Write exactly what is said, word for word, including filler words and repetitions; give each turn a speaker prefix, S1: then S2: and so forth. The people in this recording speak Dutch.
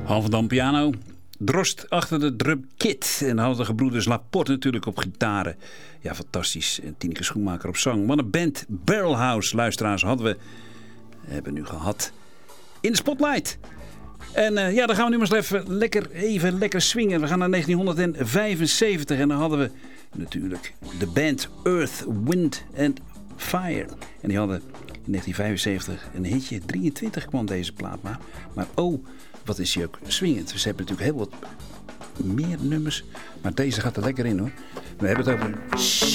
S1: Han van Dam piano. Drost achter de drumkit. En hadden de gebroeders Laporte natuurlijk op gitaren. Ja, fantastisch. En Tineke Schoenmaker op zang. Wat een band. Barrelhouse, luisteraars, hadden we. Hebben nu gehad. In de spotlight. En uh, ja, dan gaan we nu maar eens even lekker, even lekker swingen. We gaan naar negentien vijfenzeventig. En dan hadden we natuurlijk de band Earth, Wind and Fire. En die hadden in negentien vijfenzeventig een hitje. drieëntwintig kwam deze plaat maar. Maar oh, wat is die ook swingend. Ze hebben natuurlijk heel wat meer nummers. Maar deze gaat er lekker in hoor. We hebben het over